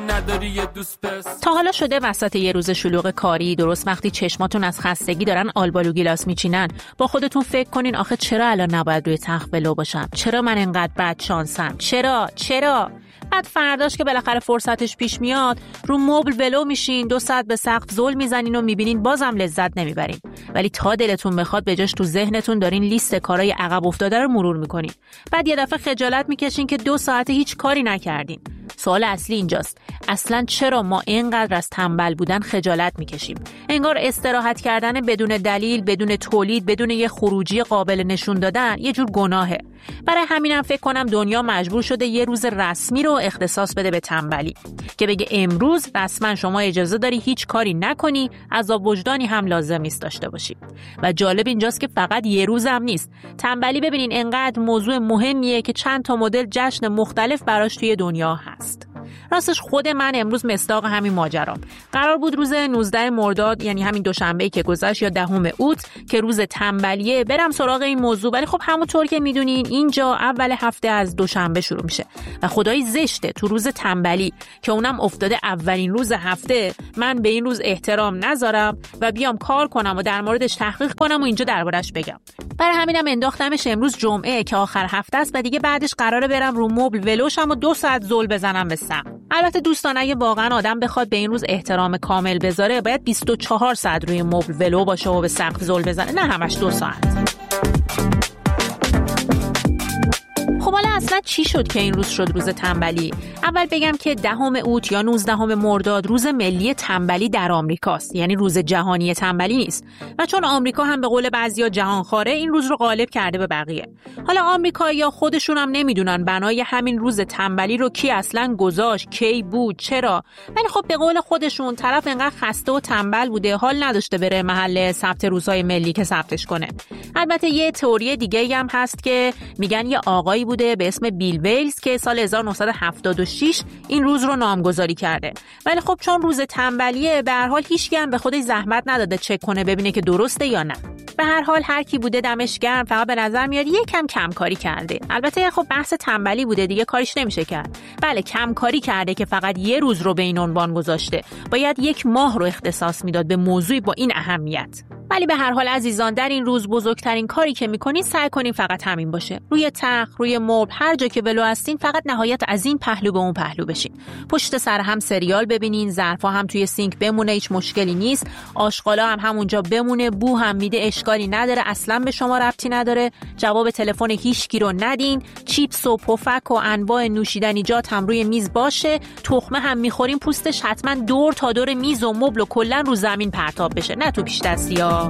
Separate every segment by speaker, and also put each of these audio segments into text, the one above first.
Speaker 1: نداری یه دوست پس.
Speaker 2: تا حالا شده وسط یه روز شلوغ کاری، درست وقتی چشماتون از خستگی دارن آلبالو گیلاس میچینن، با خودتون فکر کنین آخه چرا الان نباید روی تخت ولو باشم؟ چرا من انقدر بد شانسم؟ چرا؟ بعد فرداش که بالاخره فرصتش پیش میاد، رو مبل ولو میشین، 2 ساعت به سقف زل میزنین و میبینین بازم لذت نمیبرین. ولی تا دلتون بخواد به جاش تو ذهنتون دارین لیست کارهای عقب افتاده رو مرور میکنین. بعد یه دفعه خجالت میکشین که 2 ساعت هیچ کاری نکردین. سوال اصلی اینجاست، اصلاً چرا ما اینقدر از تنبل بودن خجالت میکشیم؟ انگار استراحت کردن بدون دلیل، بدون تولید، بدون یه خروجی قابل نشون دادن یه جور گناهه. برای همینم فکر کنم دنیا مجبور شده یه روز رسمی رو اختصاص بده به تنبلی، که بگه امروز رسما شما اجازه داری هیچ کاری نکنی، عذاب وجدانی هم لازم نیست داشته باشی. و جالب اینجاست که فقط یه روز هم نیست. تنبلی ببینین انقدر موضوع مهمیه که چند تا مدل جشن مختلف براش توی دنیا هست. راستش خود من امروز مصداق همین ماجرام. قرار بود روز 19 مرداد، یعنی همین دوشنبه‌ای که گذشت، یا 10 اوت که روز تنبلیه، برم سراغ این موضوع، ولی خب همونطور که میدونین اینجا اول هفته از دوشنبه شروع میشه و خدای زشته تو روز تنبلی که اونم افتاده اولین روز هفته من به این روز احترام نذارم و بیام کار کنم و در موردش تحقیق کنم و اینجا دربارش بگم. برای همینم انداختمش امروز جمعه که آخر هفته است و دیگه بعدش قراره برم رو مبل ولوشم و 2 ساعت زل بزنم به سقف. البته دوستان اگه واقعا آدم بخواد به این روز احترام کامل بذاره باید 24 ساعت روی مبل ولو باشه و به سقف زل بزنه، نه همش 2 ساعت. خب حالا اصلا چی شد که این روز شد روز تنبلی؟ اول بگم که 10 اوت یا 19 مرداد روز ملی تنبلی در آمریکاست، یعنی روز جهانی تنبلی نیست. و چون آمریکا هم به قول بعضیا جهانخواره، این روز رو غالب کرده به بقیه. حالا آمریکایی‌ها خودشون هم نمیدونن بنای همین روز تنبلی رو کی اصلا گذاشت، کی بود، چرا. ولی خب به قول خودشون طرف انقدر خسته و تنبل بوده، حال نداشته بره محل ثبت روزهای ملی که ثبتش کنه. البته یه تئوری دیگه‌ای هم هست که میگن یه آقایی بوده به اسم بیل ویلز که سال 1976 این روز رو نامگذاری کرده. ولی خب چون روز تنبلیه، به هر حال هیچکی هم به خودش زحمت نداده چک کنه ببینه که درسته یا نه. به هر حال هر کی بوده دمش گرم، فقط به نظر میاد یکم کم کاری کرده. البته خب بحث تنبلی بوده دیگه، کاریش نمیشه کرد. بله کم کاری کرده که فقط یه روز رو به این عنوان گذاشته. باید 1 ماه رو اختصاص میداد به موضوعی با این اهمیت. ولی به هر حال عزیزان، در این روز بزرگترین کاری که میکنین سعی کنین فقط همین باشه. روی تخت، روی مبل، هر جا که ولو هستین، فقط نهایت از این پهلو به اون پهلو بشین. پشت سر هم سریال ببینین، ظرفا هم توی سینک بمونه، هیچ مشکلی نیست. آشغالا هم همونجا بمونه، بو هم میده، اشکالی نداره، اصلا به شما ربطی نداره. جواب تلفن هیچکی رو ندین. چیپس و پفک و انواع نوشیدنیجات هم روی میز باشه. تخمه هم میخورین، پوستش حتما دور تا دور میز و مبل و کلا رو زمین پرتاب بشه، نه تو پیش دستیا.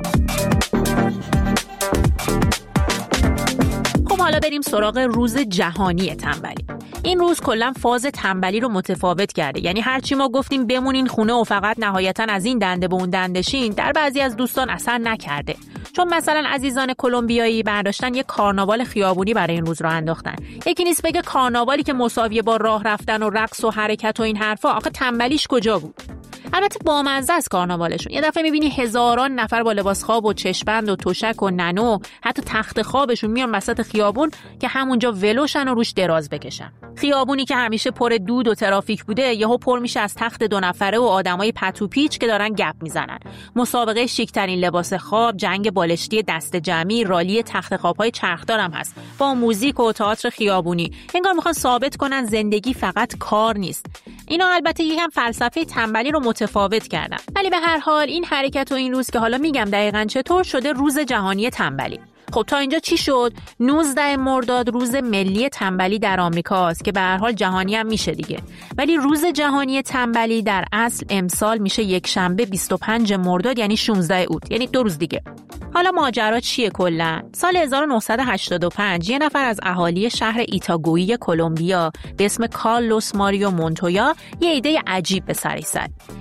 Speaker 2: خب حالا بریم سراغ روز جهانی تنبلی. این روز کلا فاز تنبلی رو متفاوت کرده. یعنی هرچی ما گفتیم بمونین خونه و فقط نهایتا از این دنده به اون دنده شین، در بعضی از دوستان اثر نکرده. چون مثلا عزیزان کلمبیایی برداشتن یک کارناوال خیابونی برای این روز رو انداختن. یکی نیست بگه کارناوالی که مساویه با راه رفتن و رقص و حرکت و این حرفا، آخه تنبلیش کجا بود؟ البته بامزه است کارناوالشون. یه دفعه میبینی هزاران نفر با لباس خواب و چشم‌بند و تشک و ننو، حتی تخت خوابشون میان وسط خیابون که همونجا ولوشن و روش دراز بکشن. خیابونی که همیشه پر دود و ترافیک بوده، یهو پر میشه از تخت 2 نفره و آدمای پتو پیچ که دارن گپ میزنن. مسابقه شیک‌ترین لباس خواب، جنگ بالشتی دست جمعی، رالی تخت خواب‌های چرخدار هم هست با موزیک و تئاتر خیابونی. انگار میخوان ثابت کنن زندگی فقط کار نیست. اینا البته یکم فلسفه تنبلی رو متفاوت کردن. ولی به هر حال این حرکت و این روز که حالا میگم دقیقاً چطور شده روز جهانی تنبلی. خب تا اینجا چی شد؟ 19 مرداد روز ملی تنبلی در آمریکاست که به هر حال جهانی هم میشه دیگه. ولی روز جهانی تنبلی در اصل امسال میشه یک شنبه 25 مرداد، یعنی 16 اوت، یعنی 2 روز دیگه. حالا ماجرا چیه کلا؟ سال 1985 یه نفر از اهالی شهر ایتاگویی کلمبیا به اسم کارلوس ماریو مونتویا یه ایده عجیب به سرش زد.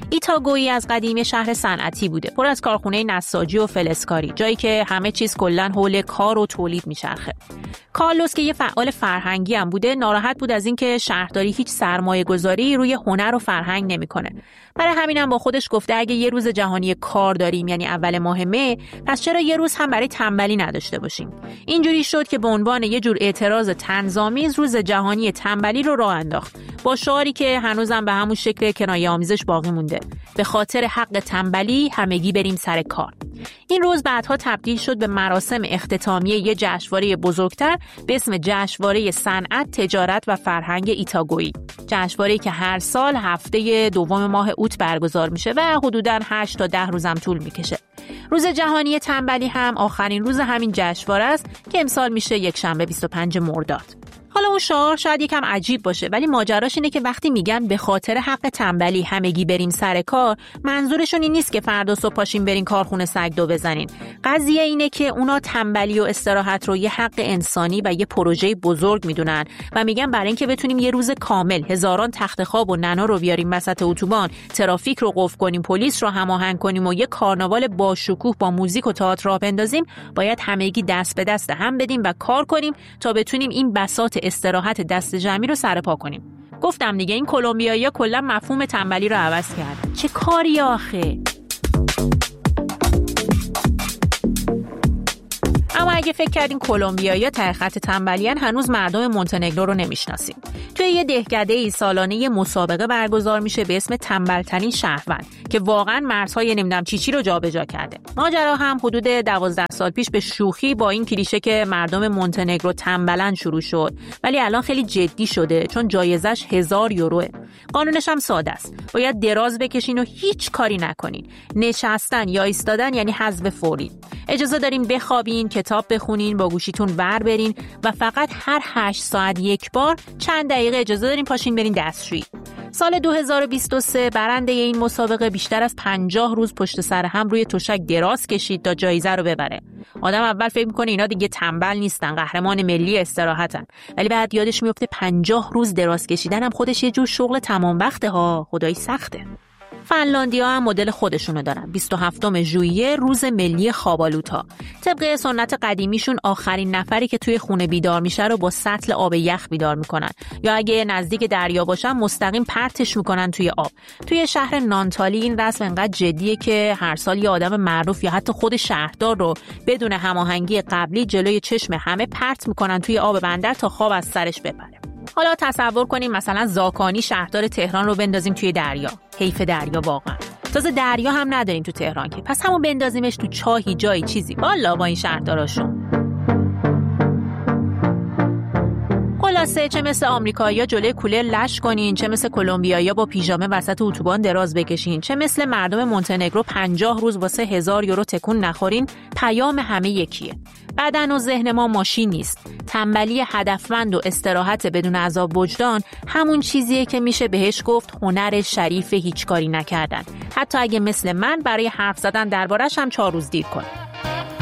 Speaker 2: ایتاگویی از قدیم شهر صنعتی بوده، پر از کارخونه نساجی و فلزکاری، جایی که همه چیز کلاً حول کار و تولید میچرخه. کارلوس که یه فعال فرهنگی هم بوده، ناراحت بود از اینکه شهرداری هیچ سرمایه‌گذاری روی هنر و فرهنگ نمیکنه. برای همینم با خودش گفته اگه یه روز جهانی کار داریم، یعنی اول ماه مه، پس چرا یه روز هم برای تنبلی نداشته باشیم؟ اینجوری شد که به عنوان یه جور اعتراض طنزآمیز روز جهانی تنبلی رو راه انداخت، با شعاری که هنوزم به همون شکل کنایه‌آمیزش باقی مونده: به خاطر حق تنبلی همگی بریم سر کار. این روز بعدها تبدیل شد به مراسم اختتامیه یه جشنواره بزرگتر به اسم جشنواره صنعت، تجارت و فرهنگ ایتاگویی. جشنواره‌ای که هر سال هفته دوم ماه اوت برگزار میشه و حدوداً 8 تا 10 روزم طول میکشه. روز جهانی تنبلی هم آخرین روز همین جشنواره است که امسال میشه یکشنبه 25 مرداد. حالا اون شعار شاید یکم عجیب باشه، ولی ماجراش اینه که وقتی میگن به خاطر حق تنبلی همگی بریم سر کار، منظورشون این نیست که فردا صبح پاشین برین کارخونه سگدو بزنین. قضیه اینه که اونا تنبلی و استراحت رو یه حق انسانی و یه پروژه بزرگ میدونن و میگن برای اینکه بتونیم یه روز کامل هزاران تخت خواب و ننا رو بیاریم وسط اتوبان، ترافیک رو قفل کنیم، پلیس رو هماهنگ کنیم و یه کارناوال با شکوه با موزیک و تئاتر راه بندازیم، باید همگی دست به دست هم بدیم و کار کنیم تا بتونیم این بساط استراحت دست جمعی رو سرپا کنیم. گفتم دیگه، این کلمبیایی‌ها کلا مفهوم تنبلی رو عوض کردن. چه کاری آخه؟ اما اگه فکر کردین کلمبیایی‌ها ته خط تنبلیان، هنوز مردم مونتنگرو رو نمیشناسین. توی یه دهکده‌ای سالانه یه مسابقه برگزار میشه به اسم تنبل‌ترین شهروند که واقعاً مرزهای نمیدونم چی رو جابجا کرده. ماجرا هم حدود 12 سال پیش به شوخی با این کلیشه که مردم مونتنگرو تنبلن شروع شد، ولی الان خیلی جدی شده چون جایزش 1000 یوروه. قانونش هم ساده است. باید دراز بکشین و هیچ کاری نکنین. نشستن یا ایستادن یعنی حذف فوری. اجازه دارین بخوابین، کتاب بخونین، با گوشیتون ور برین و فقط هر 8 ساعت یک بار چند دقیقه اجازه دارین پاشین برین دستشویی. سال 2023 برنده این مسابقه بیشتر از 50 روز پشت سر هم روی تشک دراز کشید تا جایزه رو ببره. آدم اول فکر میکنه اینا دیگه تنبل نیستن، قهرمان ملی استراحتن، ولی بعد یادش میفته 50 روز دراز کشیدن هم خودش یه جور شغل تمام وقته ها، خدایی سخته. فنلاندیا هم مدل خودشونو دارن. 27 ژوئیه روز ملی خوابالودها. طبق سنت قدیمیشون آخرین نفری که توی خونه بیدار میشه رو با سطل آب یخ بیدار میکنن، یا اگه نزدیک دریا باشن مستقیم پرتش میکنن توی آب. توی شهر نانتالی این رسم انقدر جدیه که هر سال یه آدم معروف یا حتی خود شهردار رو بدون هماهنگی قبلی جلوی چشم همه پرت میکنن توی آب بندر تا خواب از سرش بپره. حالا تصور کنیم مثلا زاکانی شهردار تهران رو بندازیم توی دریا. حیف دریا واقعا. تازه دریا هم نداریم تو تهران که، پس همون بندازیمش تو چاهی جایی چیزی. والا با این شهرداراشون. خلاصه چه مثل آمریکایی‌ها جلوی کولر لش کنین، چه مثل کلمبیایی‌ها با پیژامه وسط اتوبان دراز بکشین، چه مثل مردم مونتنگرو 50 روز واسه 1000 یورو تکون نخورین، پیام همه یکیه. بدن و ذهن ما ماشین نیست. تنبلی هدفمند و استراحت بدون عذاب وجدان همون چیزیه که میشه بهش گفت هنر شریف هیچ کاری نکردن، حتی اگه مثل من برای حرف زدن دربارش هم 4 روز دیر کنه.